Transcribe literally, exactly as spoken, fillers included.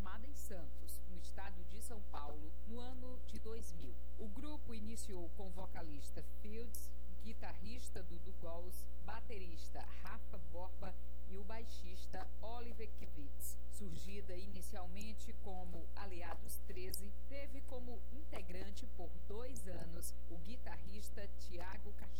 formada em Santos, no estado de São Paulo, no ano de dois mil. O grupo iniciou com o vocalista Fields, guitarrista Dudu Gols, baterista Rafa Borba e o baixista Oliver Kivitz. Surgida inicialmente como Aliados treze, teve como integrante por dois anos o guitarrista Tiago Cachorro.